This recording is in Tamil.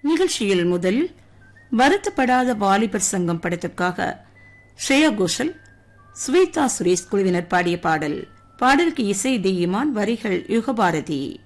நிகழ்ச்சியில் முதலில் வருத்தப்படாத வாலிபர் சங்கம் படத்திற்காக ஸ்ரேயா கோஷல், ஸ்வேதா சுரேஷ் குழுவினர் பாடிய பாடல். பாடலுக்கு இசை தி இமான், வரிகள் யுகபாரதி.